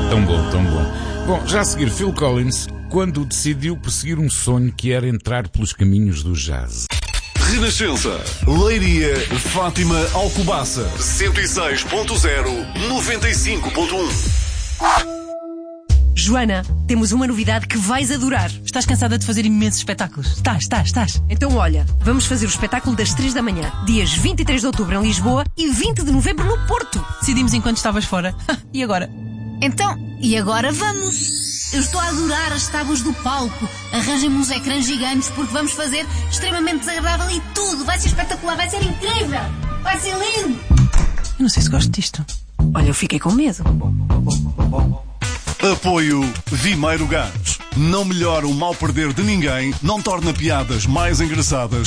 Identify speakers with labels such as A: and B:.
A: Tão bom, tão bom. Bom, já a seguir, Phil Collins, quando decidiu perseguir um sonho que era entrar pelos caminhos do jazz.
B: Renascença, Leiria, Fátima, Alcobaça, 106.0, 95.1.
C: Joana, temos uma novidade que vais adorar.
D: Estás cansada de fazer imensos espetáculos? Estás.
C: Então olha, vamos fazer o espetáculo das 3 da manhã, dias 23 de outubro em Lisboa e 20 de novembro no Porto.
D: Decidimos enquanto estavas fora. E agora?
E: Então, e agora vamos? Eu estou a adorar as tábuas do palco. Arranjem-me uns ecrãs gigantes porque vamos fazer extremamente desagradável e tudo. Vai ser espetacular, vai ser incrível, vai ser lindo.
D: Eu não sei se gosto disto.
C: Olha, eu fiquei com medo.
B: Apoio Vimeiro Gás. Não melhora o mal perder de ninguém, não torna piadas mais engraçadas